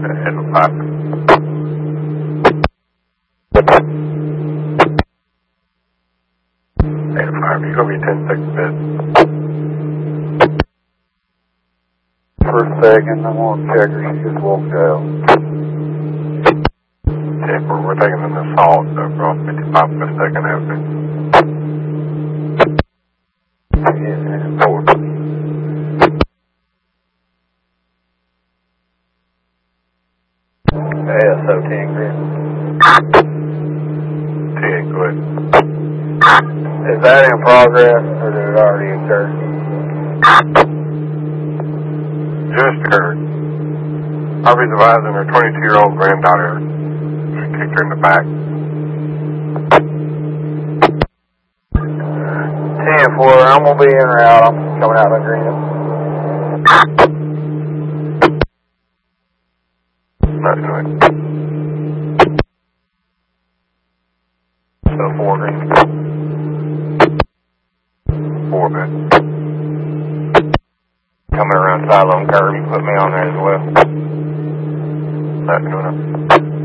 Head of 5. Head of 5, you're going to be 10 seconds ahead. For a second, I'm going to check her. She just walked out. Check, we're taking an assault, so we're off 55 per second after. Yeah, 4. ASO 10 grand. 10, go ahead. Is that in progress, or did it already occur? Just occurred. Harvey's advising her 22-year-old granddaughter. She kicked her in the back. 10-4, I'm going to be in or out. I'm coming out of the green. Not doing it. So 4 green. 4 bed. Coming around Siloam Curve, you put me on there as well. Not doing it.